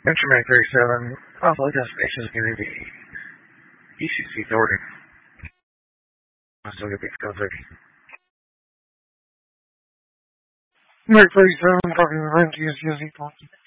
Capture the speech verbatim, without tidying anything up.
Instrument thirty-seven, possible destination is going to be E C C Thornton. I'm still going to be Code thirty. Mark thirty-seven, talking to Rent, E S G S E Thornton.